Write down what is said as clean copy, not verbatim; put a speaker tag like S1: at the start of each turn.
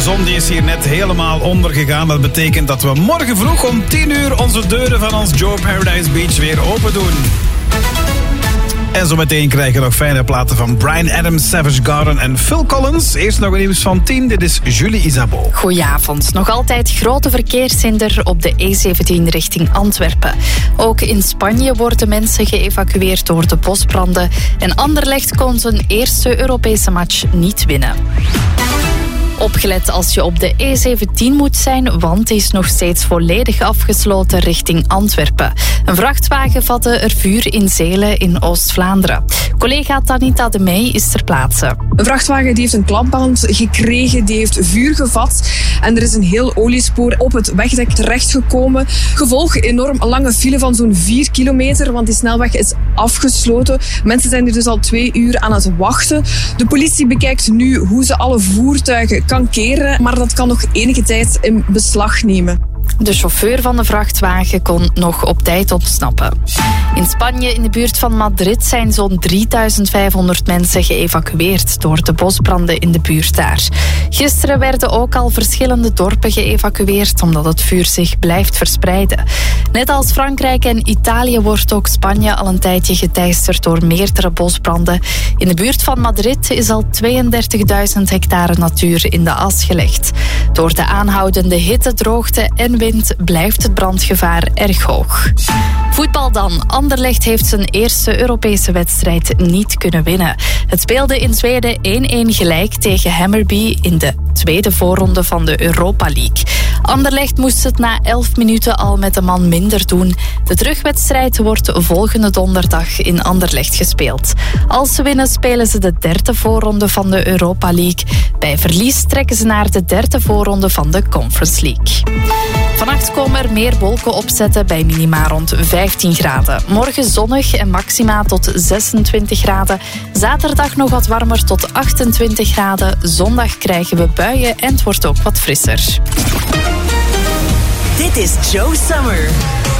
S1: zon die is hier net helemaal ondergegaan. Dat betekent dat we morgen vroeg om 10 uur onze deuren van ons Joe Paradise Beach weer open doen. En zometeen krijgen we nog fijne platen van Bryan Adams, Savage Garden en Phil Collins. Eerst nog een nieuws van 10. Dit is Julie Isabeau.
S2: Goedenavond. Nog altijd grote verkeershinder op de E17 richting Antwerpen. Ook in Spanje worden mensen geëvacueerd door de bosbranden. En Anderlecht kon zijn eerste Europese match niet winnen. Opgelet als je op de E17 moet zijn, want die is nog steeds volledig afgesloten richting Antwerpen. Een vrachtwagen vatte er vuur in Zelen in Oost-Vlaanderen. Collega Tanita de Meij is ter plaatse.
S3: Een vrachtwagen die heeft een klapband gekregen, die heeft vuur gevat. En er is een heel oliespoor op het wegdek terechtgekomen. Gevolg enorm lange file van zo'n 4 kilometer, want die snelweg is afgesloten. Mensen zijn er dus al 2 uur aan het wachten. De politie bekijkt nu hoe ze alle voertuigen kan keren, maar dat kan nog enige tijd in beslag nemen.
S2: De chauffeur van de vrachtwagen kon nog op tijd ontsnappen. In Spanje, in de buurt van Madrid, zijn zo'n 3500 mensen geëvacueerd door de bosbranden in de buurt daar. Gisteren werden ook al verschillende dorpen geëvacueerd omdat het vuur zich blijft verspreiden. Net als Frankrijk en Italië wordt ook Spanje al een tijdje geteisterd door meerdere bosbranden. In de buurt van Madrid is al 32.000 hectare natuur in de as gelegd. Door de aanhoudende hitte, droogte en wind blijft het brandgevaar erg hoog. Voetbal dan. Anderlecht heeft zijn eerste Europese wedstrijd niet kunnen winnen. Het speelde in Zweden 1-1 gelijk tegen Hammarby in de tweede voorronde van de Europa League. Anderlecht moest het na 11 minuten al met een man minder doen. De terugwedstrijd wordt volgende donderdag in Anderlecht gespeeld. Als ze winnen spelen ze de derde voorronde van de Europa League. Bij verlies trekken ze naar de derde voorronde van de Conference League. Vannacht komen er meer wolken opzetten bij minima rond 15 graden. Morgen zonnig en maxima tot 26 graden. Zaterdag nog wat warmer tot 28 graden. Zondag krijgen we buien en het wordt ook wat frisser.
S4: Dit is Joe Summer.